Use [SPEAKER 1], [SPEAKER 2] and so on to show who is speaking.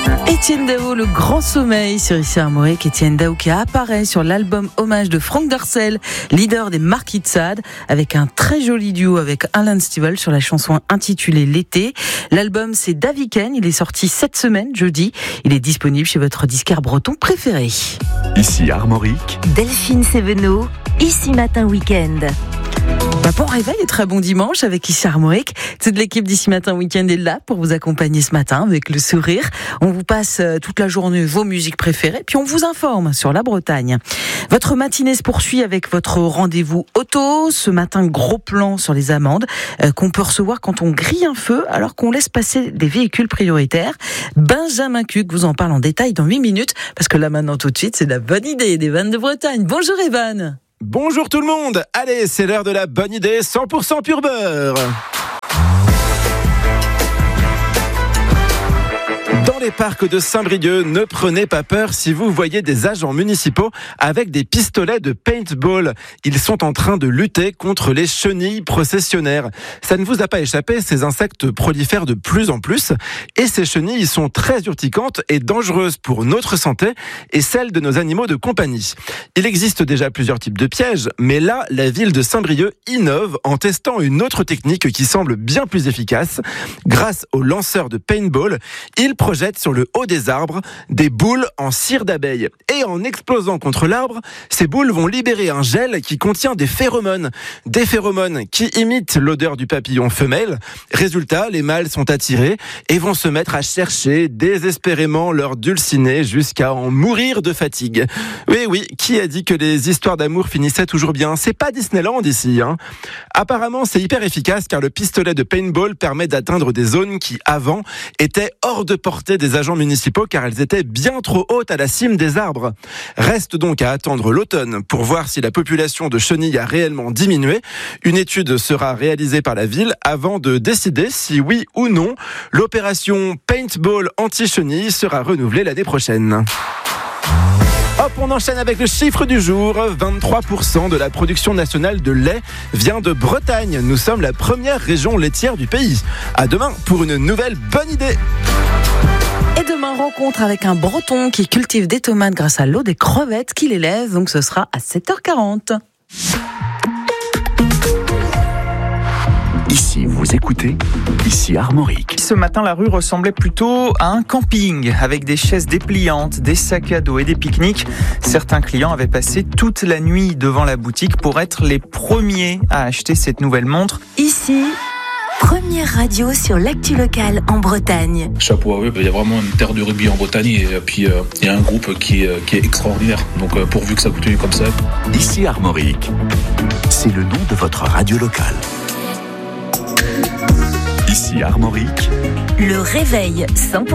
[SPEAKER 1] Etienne Dao, le grand sommeil sur ici Armorique. Etienne Dao qui apparaît sur l'album hommage de Frank Darcel, leader des Marquis de Sade, avec un très joli duo avec Alan Stivell sur la chanson intitulée L'été. L'album c'est Daviken, il est sorti cette semaine, jeudi. Il est disponible chez votre disquaire breton préféré.
[SPEAKER 2] Ici Armorique.
[SPEAKER 3] Delphine Sévenot, Ici Matin Week-end.
[SPEAKER 1] Bon réveil et très bon dimanche avec Ici Armorique. Toute l'équipe d'Ici Matin Week-end est là pour vous accompagner ce matin avec le sourire. On vous passe toute la journée vos musiques préférées, puis on vous informe sur la Bretagne. Votre matinée se poursuit avec votre rendez-vous auto. Ce matin, gros plan sur les amendes qu'on peut recevoir quand on grille un feu alors qu'on laisse passer des véhicules prioritaires. Benjamin Cuc vous en parle en détail dans 8 minutes parce que là maintenant tout de suite, c'est la bonne idée des vannes de Bretagne. Bonjour Evan.
[SPEAKER 4] Bonjour tout le monde. Allez, c'est l'heure de la bonne idée 100% pur beurre. Dans les parcs de Saint-Brieuc, ne prenez pas peur si vous voyez des agents municipaux avec des pistolets de paintball. Ils sont en train de lutter contre les chenilles processionnaires. Ça ne vous a pas échappé, ces insectes prolifèrent de plus en plus et ces chenilles sont très urticantes et dangereuses pour notre santé et celle de nos animaux de compagnie. Il existe déjà plusieurs types de pièges, mais là, la ville de Saint-Brieuc innove en testant une autre technique qui semble bien plus efficace. Grâce aux lanceurs de paintball, ils projettent sur le haut des arbres des boules en cire d'abeille. Et en explosant contre l'arbre, ces boules vont libérer un gel qui contient des phéromones. Des phéromones qui imitent l'odeur du papillon femelle. Résultat, les mâles sont attirés et vont se mettre à chercher désespérément leur dulcinée jusqu'à en mourir de fatigue. Oui, qui a dit que les histoires d'amour finissaient toujours bien ? C'est pas Disneyland ici, hein. Apparemment, c'est hyper efficace car le pistolet de paintball permet d'atteindre des zones qui, avant, étaient hors de portée des agents municipaux car elles étaient bien trop hautes à la cime des arbres. Reste donc à attendre l'automne pour voir si la population de chenilles a réellement diminué. Une étude sera réalisée par la ville avant de décider si oui ou non l'opération Paintball anti-chenilles sera renouvelée l'année prochaine. Hop, on enchaîne avec le chiffre du jour. 23% de la production nationale de lait vient de Bretagne. Nous sommes la première région laitière du pays. À demain pour une nouvelle bonne idée.
[SPEAKER 1] Et demain, rencontre avec un breton qui cultive des tomates grâce à l'eau des crevettes qu'il élève. Donc ce sera à 7h40.
[SPEAKER 2] Ici, vous écoutez Ici Armorique.
[SPEAKER 5] Ce matin, la rue ressemblait plutôt à un camping, avec des chaises dépliantes, des sacs à dos et des pique-niques. Certains clients avaient passé toute la nuit devant la boutique pour être les premiers à acheter cette nouvelle montre.
[SPEAKER 3] Ici, première radio sur l'actu locale en Bretagne.
[SPEAKER 6] Chapeau à eux, il y a vraiment une terre de rugby en Bretagne et puis il y a un groupe qui est extraordinaire. Donc pourvu que ça continue comme ça.
[SPEAKER 2] Ici Armorique, c'est le nom de votre radio locale. Ici Armorique.
[SPEAKER 3] Le réveil 100%.